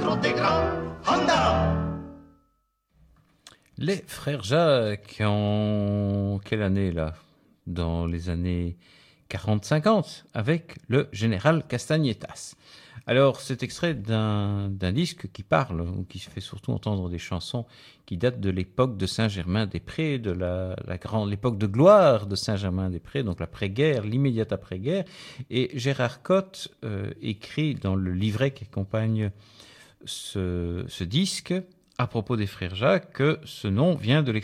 montre des grands Honda. Les frères Jacques, en quelle année là? Dans les années 40-50, avec le général Castagnetas. Alors, c'est extrait d'un disque qui parle, ou qui fait surtout entendre des chansons qui datent de l'époque de Saint-Germain-des-Prés, de l'époque de gloire de Saint-Germain-des-Prés, donc l'après-guerre, l'immédiate après-guerre. Et Gérard Cotte écrit dans le livret qui accompagne ce disque, à propos des frères Jacques, que ce nom vient de l'expression